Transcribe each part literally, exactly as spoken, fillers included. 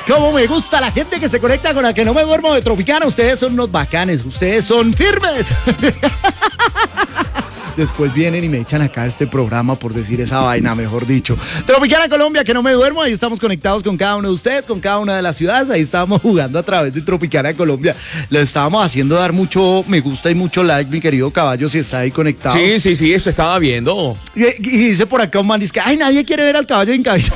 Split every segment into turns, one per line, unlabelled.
Cómo me gusta la gente que se conecta con la que no me duermo de Tropicana. Ustedes son unos bacanes, ustedes son firmes. Después vienen y me echan acá este programa por decir esa vaina, mejor dicho. Tropicana Colombia, que no me duermo. Ahí estamos conectados con cada uno de ustedes, con cada una de las ciudades. Ahí estábamos jugando a través de Tropicana Colombia. Lo estábamos haciendo dar mucho me gusta y mucho like, mi querido Caballo, si está ahí conectado.
Sí, sí, sí, eso estaba viendo.
Y, y dice por acá un man, dice que, ay, nadie quiere ver al caballo en cabeza.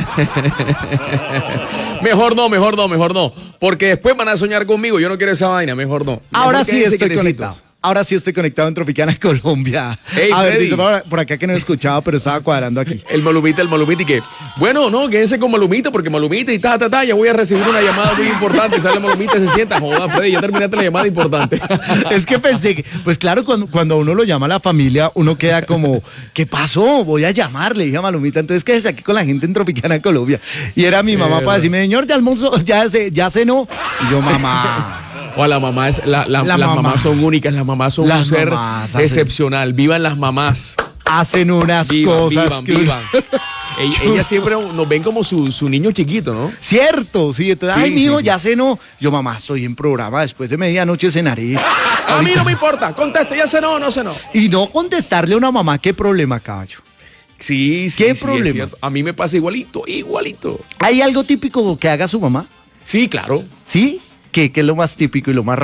Mejor no, mejor no, mejor no. Porque después van a soñar conmigo. Yo no quiero esa vaina, mejor no. Mejor
Ahora sí estoy
quietecitos.
conectado. Ahora sí estoy conectado en Tropicana Colombia.
Hey,
a ver,
Freddy.
dice por, por acá que no he escuchado, pero estaba cuadrando aquí.
El Malumita, el Malumita y que, bueno, no, quédense con Malumita porque Malumita y ta, ta, ta, ya voy a recibir una llamada muy importante. Sale Malumita y se sienta, joda, Freddy, ya terminaste la llamada importante.
Es que pensé que, pues claro, cuando, cuando a uno lo llama a la familia, uno queda como, ¿qué pasó? Voy a llamarle, dije a Malumita, entonces quédese aquí con la gente en Tropicana Colombia. Y era mi mamá
Eh,
para decirme, señor, ya almuerzo, ya, se, ya cenó. Y yo, mamá.
O la mamá es, la, la,
La
las
mamá.
mamás son únicas, las mamás son
Las
un ser
mamás hacen-
excepcional. Vivan las mamás.
Hacen unas
Vivan,
cosas
vivan,
que uno-
vivan. Ella, ella siempre nos ven como su, su niño chiquito, ¿no?
Cierto, sí, entonces,
Sí,
ay, mijo,
sí, sí.
ya cenó. Yo, mamá, estoy en programa, después de medianoche cenaré.
A mí no me importa, conteste, ya cenó o no cenó.
Y no contestarle a una mamá, ¿qué problema, caballo?
Sí, sí,
¿Qué
sí,
problema?
es cierto. A mí me pasa igualito, igualito.
¿Hay algo típico que haga su mamá?
Sí, claro.
¿Sí? ¿Qué, qué es lo más típico y lo más